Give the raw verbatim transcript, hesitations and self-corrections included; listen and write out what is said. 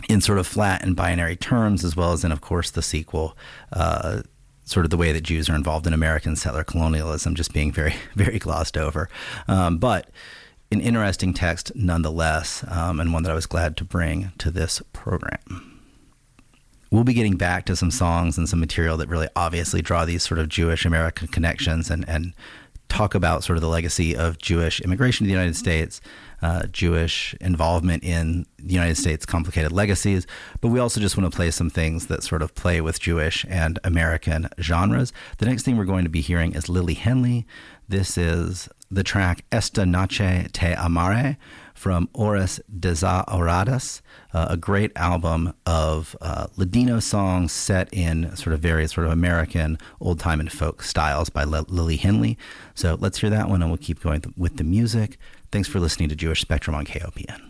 in sort of flat and binary terms, as well as in, of course, the sequel, uh, sort of the way that Jews are involved in American settler colonialism, just being very, very glossed over. Um, but an interesting text nonetheless, um, and one that I was glad to bring to this program. We'll be getting back to some songs and some material that really obviously draw these sort of Jewish-American connections and, and talk about sort of the legacy of Jewish immigration to the United States, uh, Jewish involvement in the United States' complicated legacies. But we also just want to play some things that sort of play with Jewish and American genres. The next thing we're going to be hearing is Lili Henley. This is the track Esta Noche Te Amaré from Horas Desahoradas, uh, a great album of uh, Ladino songs set in sort of various sort of American old-time and folk styles by L- Lili Henley. So let's hear that one, and we'll keep going th- with the music. Thanks for listening to Jewish Spectrum on K O P N.